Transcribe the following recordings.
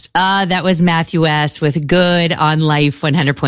That was Matthew S. with Good on Life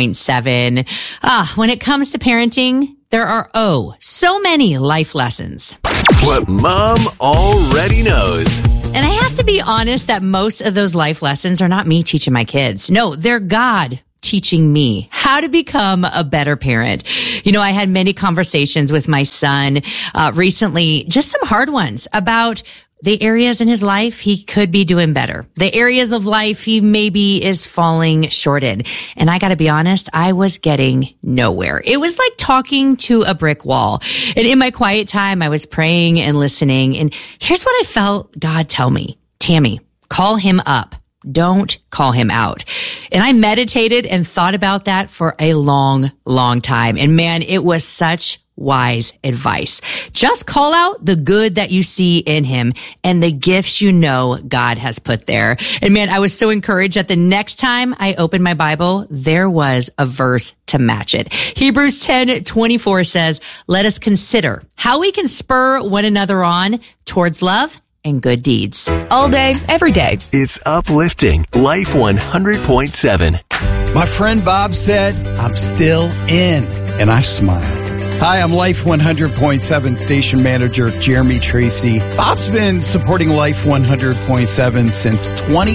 100.7. When it comes to parenting, there are, so many life lessons. What Mom already knows. And I have to be honest that most of those life lessons are not me teaching my kids. No, they're God teaching me how to become a better parent. I had many conversations with my son recently, just some hard ones about the areas in his life he could be doing better. The areas of life he maybe is falling short in. And I gotta be honest, I was getting nowhere. It was like talking to a brick wall. And in my quiet time, I was praying and listening. And here's what I felt God tell me. Tammy, call him up. Don't call him out. And I meditated and thought about that for a long, long time. And man, it was such wise advice. Just call out the good that you see in him and the gifts God has put there. And man, I was so encouraged that the next time I opened my Bible, there was a verse to match it. Hebrews 10:24 says, let us consider how we can spur one another on towards love and good deeds. All day, every day. It's uplifting. Life 100.7. My friend Bob said, I'm still in. And I smiled. Hi, I'm Life 100.7 station manager Jeremy Tracy. Bob's been supporting Life 100.7 since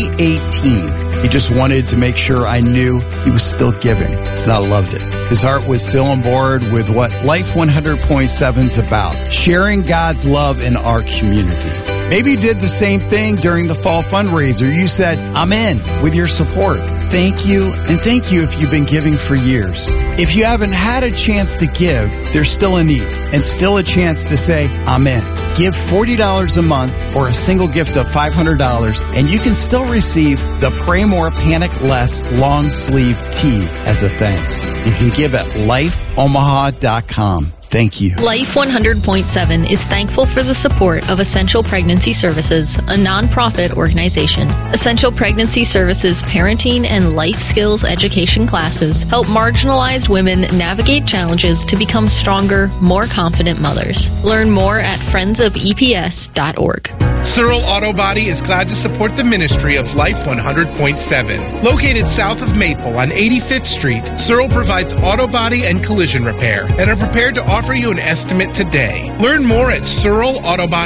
2018. He just wanted to make sure I knew he was still giving, and I loved it. His heart was still on board with what Life 100.7 is about, sharing God's love in our community. Maybe you did the same thing during the fall fundraiser. You said, I'm in with your support. Thank you, and thank you if you've been giving for years. If you haven't had a chance to give, there's still a need and still a chance to say, I'm in. Give $40 a month or a single gift of $500, and you can still receive the Pray More, Panic Less long sleeve tee as a thanks. You can give at lifeomaha.com. Thank you. Life 100.7 is thankful for the support of Essential Pregnancy Services, a nonprofit organization. Essential Pregnancy Services parenting and life skills education classes help marginalized women navigate challenges to become stronger, more confident mothers. Learn more at friendsofeps.org. Searle Auto Body is glad to support the ministry of Life 100.7. Located south of Maple on 85th Street, Searle provides auto body and collision repair and are prepared to offer you an estimate today. Learn more at searleautobody.com.